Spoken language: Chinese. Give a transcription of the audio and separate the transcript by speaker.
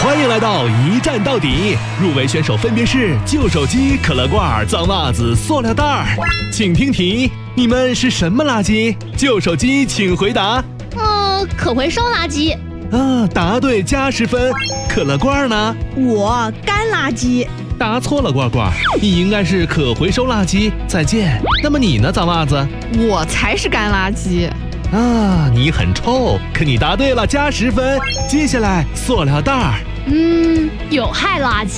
Speaker 1: 欢迎来到一站到底，入围选手分别是旧手机、可乐罐、脏袜子、塑料袋儿。请听题，你们是什么垃圾？旧手机请回答。
Speaker 2: 可回收垃圾。
Speaker 1: 答对加10分。可乐罐呢？
Speaker 3: 我干垃圾。
Speaker 1: 答错了，罐罐，你应该是可回收垃圾。再见。那么你呢，脏袜子？
Speaker 3: 我才是干垃圾。
Speaker 1: 你很臭，可你答对了，加10分。接下来，塑料袋儿。
Speaker 2: 有害垃圾。